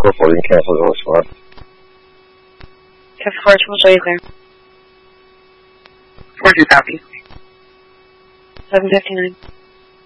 4-4, you can cancel the horse spot. 10-4, we'll show you clear. 4-2 copy. 759.